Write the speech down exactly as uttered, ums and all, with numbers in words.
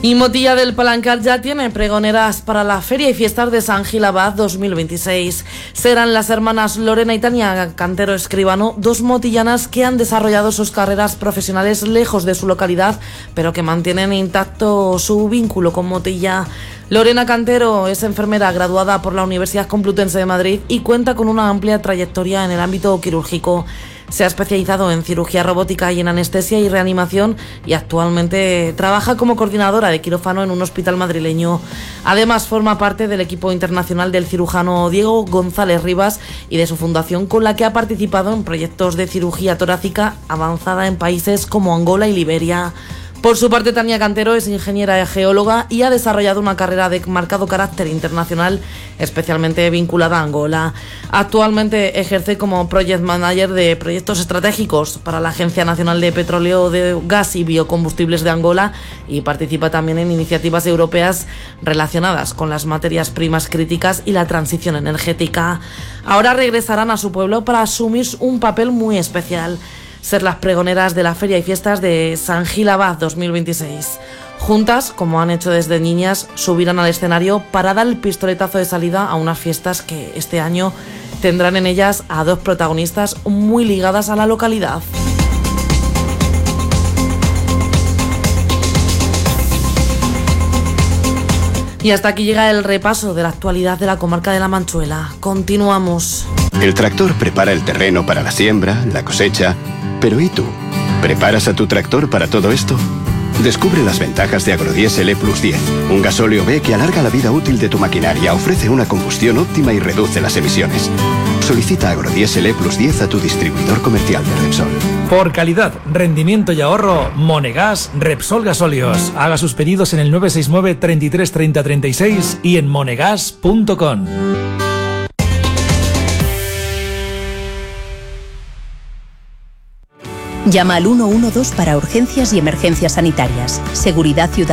Y Motilla del Palancar ya tiene pregoneras para la Feria y Fiestas de San Gil Abad dos mil veintiséis. Serán las hermanas Lorena y Tania Cantero Escribano, dos motillanas que han desarrollado sus carreras profesionales lejos de su localidad, pero que mantienen intacto su vínculo con Motilla. Lorena Cantero es enfermera graduada por la Universidad Complutense de Madrid y cuenta con una amplia trayectoria en el ámbito quirúrgico. Se ha especializado en cirugía robótica y en anestesia y reanimación y actualmente trabaja como coordinadora de quirófano en un hospital madrileño. Además, forma parte del equipo internacional del cirujano Diego González Rivas y de su fundación, con la que ha participado en proyectos de cirugía torácica avanzada en países como Angola y Liberia. Por su parte, Tania Cantero es ingeniera y geóloga y ha desarrollado una carrera de marcado carácter internacional, especialmente vinculada a Angola. Actualmente ejerce como Project Manager de proyectos estratégicos para la Agencia Nacional de Petróleo, de Gas y Biocombustibles de Angola y participa también en iniciativas europeas relacionadas con las materias primas críticas y la transición energética. Ahora regresarán a su pueblo para asumir un papel muy especial: ser las pregoneras de la Feria y Fiestas de San Gil Abad dos mil veintiséis. Juntas, como han hecho desde niñas, subirán al escenario para dar el pistoletazo de salida a unas fiestas que este año tendrán en ellas a dos protagonistas muy ligadas a la localidad. Y hasta aquí llega el repaso de la actualidad de la comarca de La Manchuela. Continuamos. El tractor prepara el terreno para la siembra, la cosecha. Pero ¿y tú? ¿Preparas a tu tractor para todo esto? Descubre las ventajas de Agrodiesel E Plus diez, un gasóleo B que alarga la vida útil de tu maquinaria, ofrece una combustión óptima y reduce las emisiones. Solicita Agrodiesel E Plus diez a tu distribuidor comercial de Repsol. Por calidad, rendimiento y ahorro, Monegas Repsol Gasóleos. Haga sus pedidos en el nueve seis nueve, treinta y tres, treinta, treinta y seis y en monegas punto com. Llama al uno uno dos para urgencias y emergencias sanitarias. Seguridad Ciudadana.